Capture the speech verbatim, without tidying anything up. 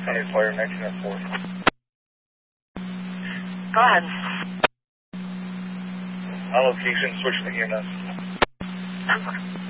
Hey, Fire nineteen oh four. Go ahead. On location, switch to E M S.